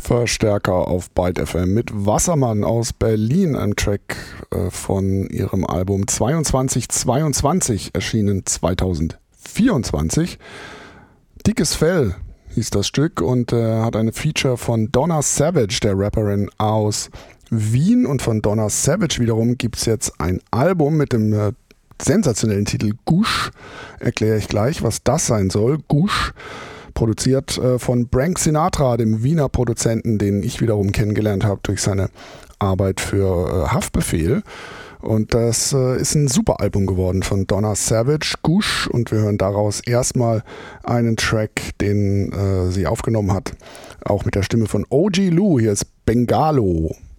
Verstärker auf Byte FM mit Wassermann aus Berlin, einem Track von ihrem Album 2222, erschienen 2024. Dickes Fell hieß das Stück und hat eine Feature von Donna Savage, der Rapperin aus Wien. Und von Donna Savage wiederum gibt es jetzt ein Album mit dem sensationellen Titel Gush. Erkläre ich gleich, was das sein soll. Gush. Produziert von Brank Sinatra, dem Wiener Produzenten, den ich wiederum kennengelernt habe durch seine Arbeit für Haftbefehl. Und das ist ein super Album geworden von Donna Savage, Gush. Und wir hören daraus erstmal einen Track, den sie aufgenommen hat, auch mit der Stimme von OG Lou. Hier ist Bengalo.